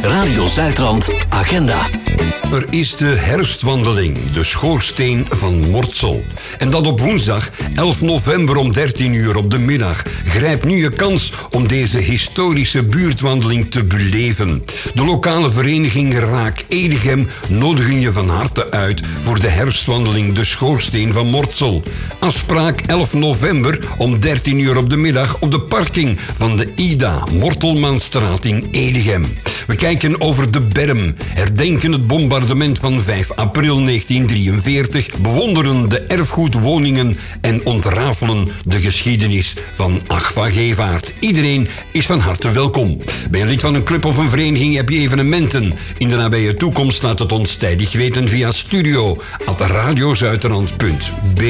Radio Zuidrand agenda. Er is de herfstwandeling, de schoorsteen van Mortsel. En dat op woensdag 11 november om 13 uur op de middag. Grijp nu je kans om deze historische buurtwandeling te beleven. De lokale vereniging Raak Edegem nodigen je van harte uit voor de herfstwandeling de schoorsteen van Mortsel. Afspraak 11 november om 13 uur op de middag op de parking van de Ida Mortelmanstraat in Edegem. We kijken over de berm, herdenken het bombardement van 5 april 1943, bewonderen de erfgoedwoningen en ontrafelen de geschiedenis van Agva Gevaert. Iedereen is van harte welkom. Ben je lid van een club of een vereniging, heb je evenementen in de nabije toekomst, laat het ons tijdig weten via studio@radiozuiderland.be.